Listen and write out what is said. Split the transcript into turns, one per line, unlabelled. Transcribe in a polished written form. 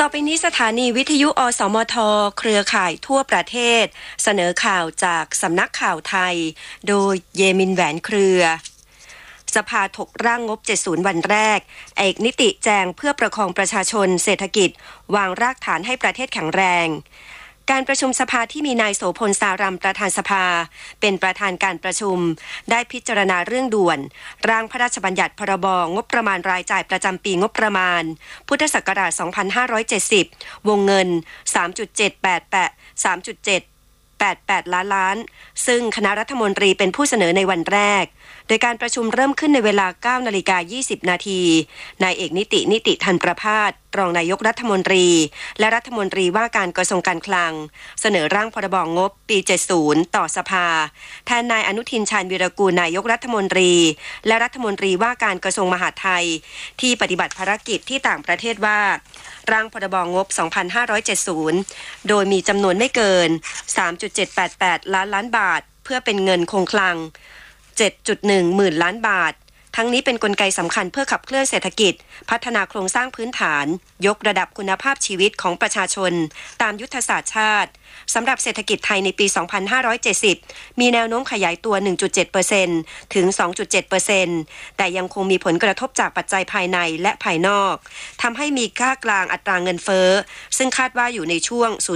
ต่อไปนี้สถานีวิทยุอสมทเครือข่ายทั่วประเทศเสนอข่าวจากสำนักข่าวไทยโดยเยมินแหวนเครือสภาถกร่างงบ70วันแรกเอกนิติแจงเพื่อประคองประชาชนเศรษฐกิจวางรากฐานให้ประเทศแข็งแรงการประชุมสภาที่มีนายโสพลสารัมประธานสภาเป็นประธานการประชุมได้พิจารณาเรื่องด่วนร่างพระราชบัญญัติพรบงบประมาณรายจ่ายประจำปีงบประมาณพุทธศักราช2570วงเงิน 3.88 ล้านซึ่งคณะรัฐมนตรีเป็นผู้เสนอในวันแรกโดยการประชุมเริ่มขึ้นในเวลา 9:20 น.นายเอกนิติธันประภาสรองนายกรัฐมนตรีและรัฐมนตรีว่าการกระทรวงการคลังเสนอร่างพรบงบปี70ต่อสภาแทนนายอนุทินชาญวีรกูลนายกรัฐมนตรีและรัฐมนตรีว่าการกระทรวงมหาดไทยที่ปฏิบัติภารกิจที่ต่างประเทศว่าร่างพรบงบ2570โดยมีจำนวนไม่เกิน 3.788 ล้านบาทเพื่อเป็นเงินคงคลัง 7.1 หมื่นล้านบาททั้งนี้เป็นกลไกสำคัญเพื่อขับเคลื่อนเศรษฐกิจพัฒนาโครงสร้างพื้นฐานยกระดับคุณภาพชีวิตของประชาชนตามยุทธศาสตร์ชาติสำหรับเศรษฐกิจไทยในปี 2570 มีแนวโน้มขยายตัว 1.7% ถึง 2.7% แต่ยังคงมีผลกระทบจากปัจจัยภายในและภายนอกทำให้มีค่ากลางอัตราเงินเฟ้อซึ่งคาดว่าอยู่ในช่วง